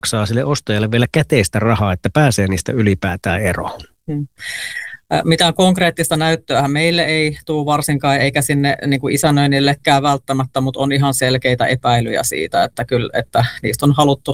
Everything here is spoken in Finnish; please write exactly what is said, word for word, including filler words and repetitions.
maksaa sille ostajalle vielä käteistä rahaa, että pääsee niistä ylipäätään eroon. Hmm. Mitään konkreettista näyttöä meille ei tule varsinkaan, eikä sinne niin kuin isännöinnillekään välttämättä, mutta on ihan selkeitä epäilyjä siitä, että, kyllä, että niistä on haluttu